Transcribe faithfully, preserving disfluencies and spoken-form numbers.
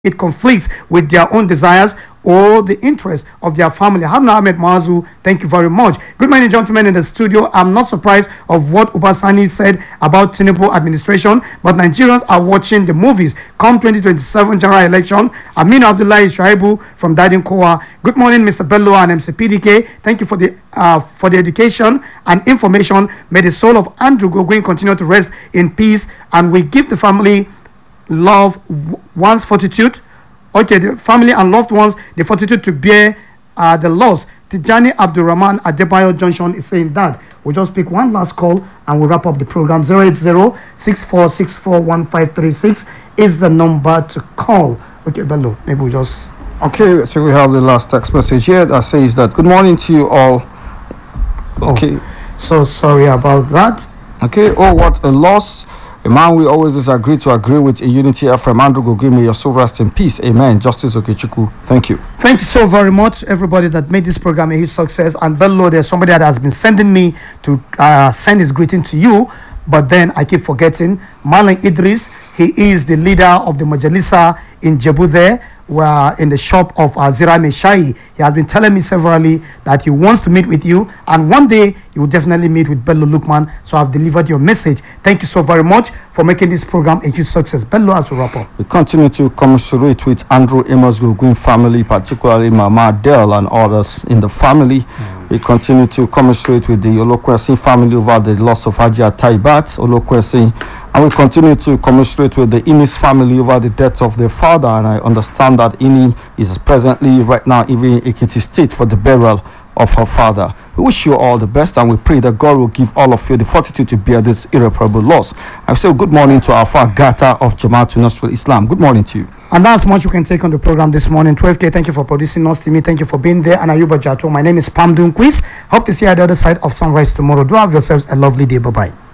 it conflicts with their own desires or the interests of their family. Haruna Ahmed Mazu, thank you very much. Good morning, gentlemen in the studio. I'm not surprised of what Ubasani said about Tinubu administration, but Nigerians are watching the movies. Come twenty twenty-seven general election, Aminu Abdullahi Shaibu from Dadin Kowa. Good morning, Mister Bello and M C P D K. Thank you for the uh, for the education and information. May the soul of Andrew Gogwin continue to rest in peace, and we give the family love, one's fortitude. Okay, the family and loved ones, the fortitude to bear uh, the loss. Tijani Abdurrahman Adebayo Junction is saying that. We'll just pick one last call and we'll wrap up the program. zero eight zero, six four six four, one five three six is the number to call. Okay, Bello, maybe we just... Okay, so we have the last text message here that says that, good morning to you all. Okay. Oh, so sorry about that. Okay, oh, what a loss. A man we always disagree to agree with in unity. From Andrew Gogwin, may your soul rest in peace. Amen. Justice Okechukwu. Thank you. Thank you so very much, everybody that made this program a huge success. And Bello, there's somebody that has been sending me to uh, send his greeting to you, but then I keep forgetting. Marlon Idris, he is the leader of the Majalisa in Jebu there. We're in the shop of uh, Zira Meshai. He has been telling me severally that he wants to meet with you, and one day he will definitely meet with Bello Lukman. So I've delivered your message. Thank you so very much for making this program a huge success. Bello, as we wrap up. We continue to commiserate with Andrew Amos Gogwin family, particularly Mama Adele and others in the family. Mm. We continue to commiserate with the Olokwesi family over the loss of Haji Taibat Olokwesi. And we continue to commiserate with the Inis family over the death of their father. And I understand that Ini is presently right now even in Ekiti State for the burial of her father. We wish you all the best, and we pray that God will give all of you the fortitude to bear this irreparable loss. I say good morning to Alpha Gata of Jamaatul Nasrul Islam. Good morning to you. And that's much we can take on the program this morning. twelve K, thank you for producing us, Timmy. Thank you for being there. And Ayuba Jato. My name is Pam Dunquiz. Hope to see you at the other side of sunrise tomorrow. Do have yourselves a lovely day. Bye-bye.